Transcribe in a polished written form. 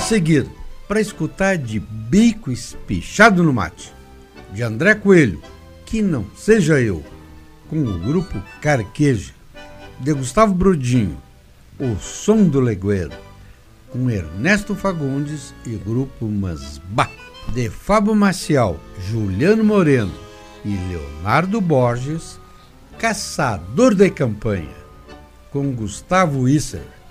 seguir, para escutar de bico espichado no mate, de André Coelho, Que Não Seja Eu, com o grupo Carqueja, de Gustavo Brodinho, O Som do Legueiro, com Ernesto Fagundes e grupo Masbá, de Fábio Maciel, Juliano Moreno e Leonardo Borges, Caçador de Campanha, com Gustavo Isser.